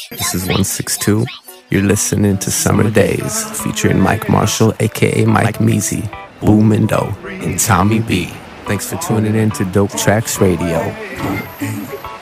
This is 162. You're listening to Summer Days, featuring Mike Marshall, aka Mike Measy, Boom and Doe, and Tommy B. Thanks for tuning in to Dope Tracks Radio.